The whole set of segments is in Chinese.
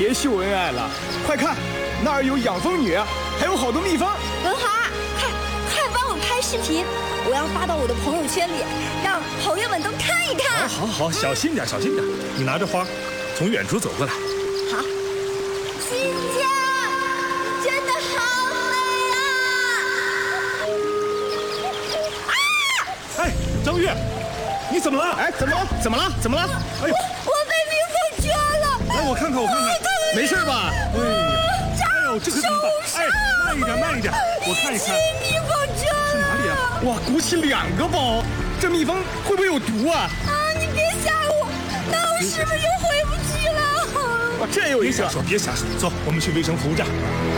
别秀恩爱了，快看，那儿有养蜂女，还有好多蜜蜂。 文华，快帮我拍视频，我要发到我的朋友圈里，让朋友们都看一看。 好，小心点，小心点。你拿着花，从远处走过来。 好。新家真的好美啊！ 哎，张月，你怎么了？ 哎，怎么了？哎呦， 我被蜜蜂蛰了。 来，我看看， 没事吧？ 哎呦，这可怎么办？哎，慢一点，我看一看。 蜜蜂蛰了。 是哪里啊？ 哇，鼓起2个包，这蜜蜂会不会有毒啊？ 你别吓我，那我是不是又回不去了？ 哇，这有一个。 别瞎说，走，我们去卫生服务站。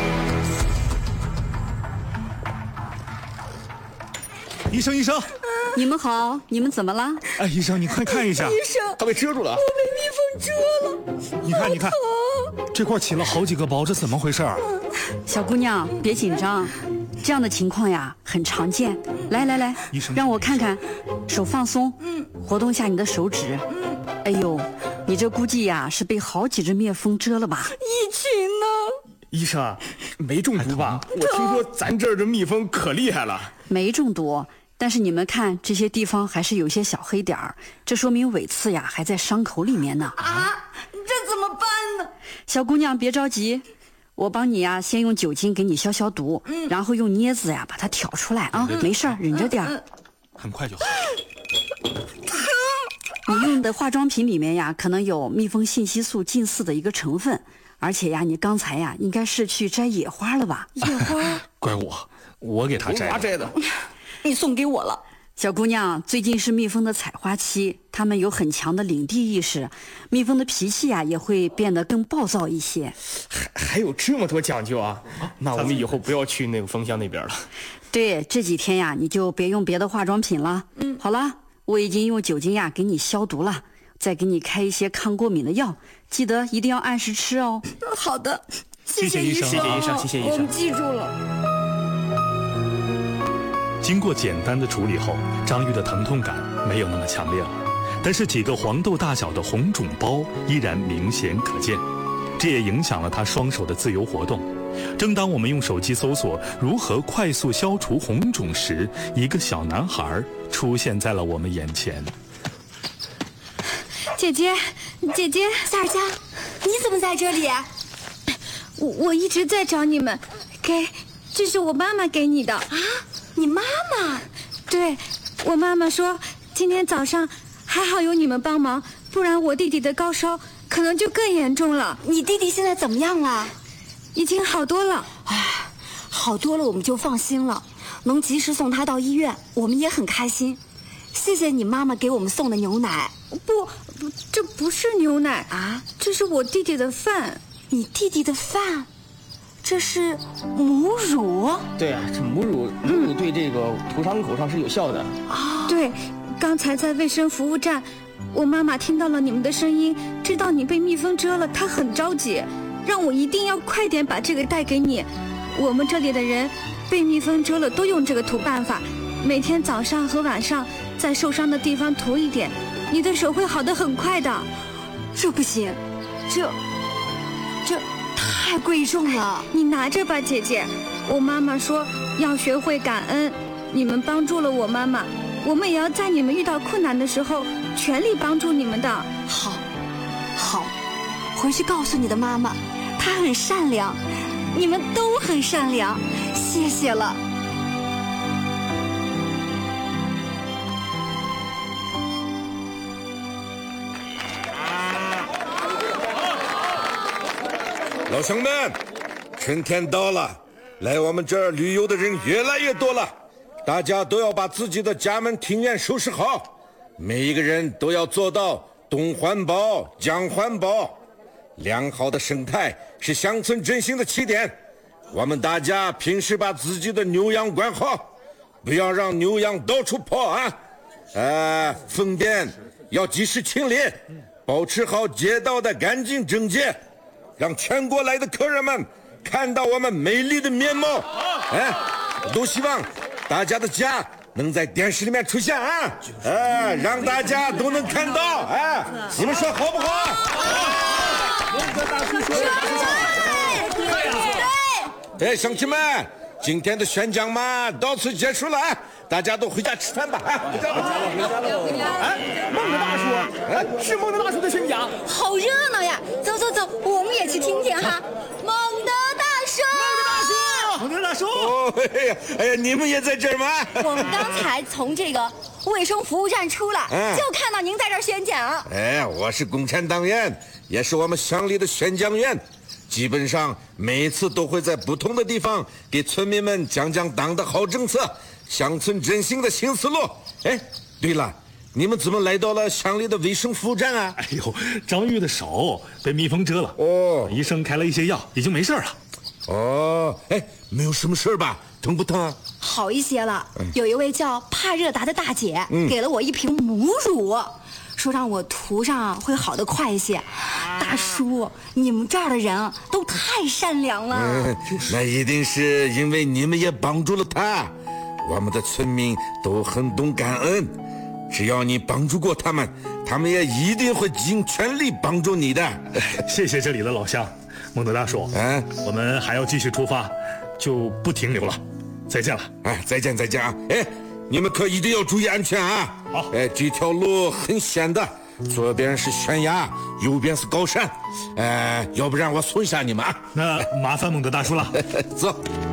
医生， 你们好，你们怎么了？ 哎，医生，你快看一下， 医生， 他被蛰住了。 我被蜜蜂蛰了。 你看，这块起了好几个包，这怎么回事啊？ 小姑娘，别紧张，这样的情况呀很常见。来， 医生， 让我看看，手放松，活动下你的手指。哎呦，你这估计呀是被好几只蜜蜂蛰了吧？ 一群呢？ 医生，没中毒吧？我听说咱这儿的蜜蜂可厉害了。 没中毒，但是你们看这些地方还是有些小黑点儿，这说明尾刺呀还在伤口里面呢。 这怎么办呢？ 小姑娘别着急，我帮你呀先用酒精给你消毒，然后用镊子呀把它挑出来啊，没事儿，忍着点儿。 很快就好。 你用的化妆品里面呀可能有蜜蜂信息素近似的一个成分，而且呀你刚才呀应该是去摘野花了吧？ 野花？ 怪我给他摘的。 你送给我了。 小姑娘，最近是蜜蜂的采花期，它们有很强的领地意识，蜜蜂的脾气呀也会变得更暴躁一些。 还有这么多讲究啊？那我们以后不要去那个蜂箱那边了。 对，这几天呀你就别用别的化妆品了。好了，我已经用酒精呀给你消毒了，再给你开一些抗过敏的药，记得一定要按时吃哦。 好的， 谢谢医生， 谢谢医生， 我们记住了。 经过简单的处理后，张玉的疼痛感没有那么强烈了，但是几个黄豆大小的红肿包依然明显可见，这也影响了他双手的自由活动。正当我们用手机搜索如何快速消除红肿时，一个小男孩出现在了我们眼前。 姐姐， 萨尔加，你怎么在这里？ 我一直在找你们，这是我妈妈给你的。 你妈妈？ 对，我妈妈说今天早上还好有你们帮忙，不然我弟弟的高烧可能就更严重了。 你弟弟现在怎么样了？ 已经好多了。 好多了我们就放心了，能及时送他到医院，我们也很开心。谢谢你妈妈给我们送的牛奶。 不，这不是牛奶啊，这是我弟弟的饭。 你弟弟的饭？这是母乳？ 对啊，这母乳对这个涂伤口上是有效的。 对，刚才在卫生服务站，我妈妈听到了你们的声音，知道你被蜜蜂蛰了，她很着急，让我一定要快点把这个带给你。我们这里的人被蜜蜂蛰了都用这个涂办法，每天早上和晚上在受伤的地方涂一点，你的手会好得很快的。 这不行，这太贵重了。 你拿着吧，姐姐。我妈妈说要学会感恩，你们帮助了我妈妈，我们也要在你们遇到困难的时候全力帮助你们的。 好，回去告诉你的妈妈，她很善良，你们都很善良，谢谢了。 老乡们，春天到了，来我们这儿旅游的人越来越多了，大家都要把自己的家门庭院收拾好，每一个人都要做到东环保、江环保。良好的生态是乡村振兴的起点，我们大家平时把自己的牛羊管好，不要让牛羊到处跑啊！粪便要及时清理，保持好街道的干净整洁，让全国来的客人们看到我们美丽的面貌。都希望大家的家能在电视里面出现让大家都能看到你们说好不好？ 好。 哎，乡亲们，今天的宣讲嘛，到此结束了，大家都回家吃饭吧。回家吧。 孟德大叔，是孟德大叔的宣讲， 好热闹呀！走走走，我们也去听听哈。孟德大叔， 孟德大叔， 哦，哎呀，你们也在这儿吗？ 我们刚才从这个卫生服务站出来，就看到您在这儿宣讲。 哎，我是共产党员，也是我们乡里的宣讲员。基本上每次都会在不同的地方给村民们讲讲党的好政策，乡村振兴的新思路。哎，对了，你们怎么来到了乡里的卫生服务站啊？ 哎呦，张玉的手被蜜蜂蛰了，医生开了一些药，已经没事了。 哎，没有什么事吧？疼不疼啊？ 好一些了。有一位叫帕热达的大姐，给了我一瓶母乳，说让我涂上会好得快一些。大叔，你们这儿的人都太善良了。 那一定是因为你们也帮助了他。我们的村民都很懂感恩，只要你帮助过他们，他们也一定会尽全力帮助你的。 谢谢这里的老乡，孟德大叔。我们还要继续出发，就不停留了。再见了。 再见啊！你们可一定要注意安全啊！ 好。 这条路很险的，左边是悬崖，右边是高山。要不然我送一下你们啊。 那麻烦孟德大叔了。 走。